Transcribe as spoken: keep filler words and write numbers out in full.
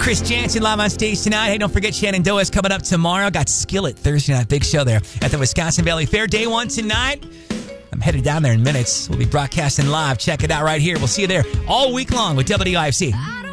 Chris Jansen live on stage tonight. Hey, don't forget Shenandoah is coming up tomorrow. Got Skillet Thursday night. Big show there at the Wisconsin Valley Fair. Day one tonight. I'm headed down there in minutes. We'll be broadcasting live. Check it out right here. We'll see you there all week long with W I F C.